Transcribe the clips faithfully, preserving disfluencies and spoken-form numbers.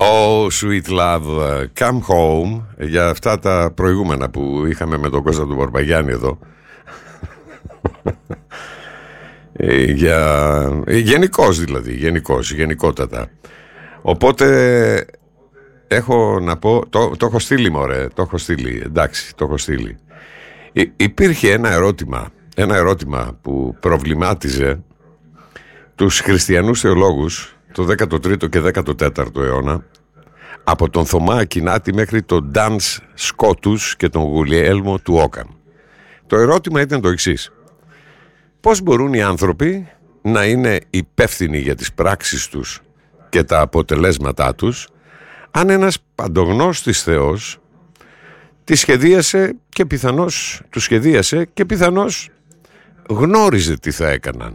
Oh, sweet love, come home. Για αυτά τα προηγούμενα που είχαμε με τον Κώστα του Βορμπαγιάννη εδώ. Για... Γενικώς δηλαδή, γενικώς, γενικότατα. Οπότε έχω να πω, το, το έχω στείλει μωρέ, το έχω στείλει, εντάξει, το έχω στείλει. Υ, υπήρχε ένα ερώτημα, ένα ερώτημα που προβλημάτιζε τους χριστιανούς θεολόγους το δέκατο τρίτο και δέκατο τέταρτο αιώνα, από τον Θωμά Ακινάτη μέχρι τον Ντανς Σκότους και τον Γουλιέλμο του Όκαμ. Το ερώτημα ήταν το εξής: πώς μπορούν οι άνθρωποι να είναι υπεύθυνοι για τις πράξεις τους και τα αποτελέσματά τους, αν ένας παντογνώστης Θεός τη σχεδίασε και πιθανώς του σχεδίασε και πιθανώς γνώριζε τι θα έκαναν.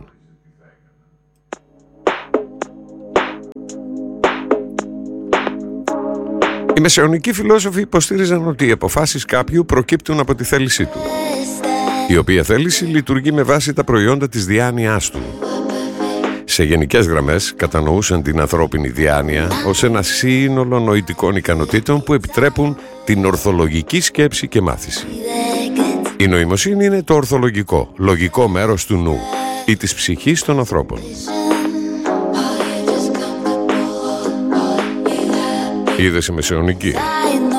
Οι μεσαιωνικοί φιλόσοφοι υποστήριζαν ότι οι αποφάσεις κάποιου προκύπτουν από τη θέλησή του, η οποία θέληση λειτουργεί με βάση τα προϊόντα της διάνοιάς του. Σε γενικές γραμμές κατανοούσαν την ανθρώπινη διάνοια ως ένα σύνολο νοητικών ικανοτήτων που επιτρέπουν την ορθολογική σκέψη και μάθηση. Η νοημοσύνη είναι το ορθολογικό, λογικό μέρος του νου ή της ψυχής των ανθρώπων. Είδες η μεσαιωνική.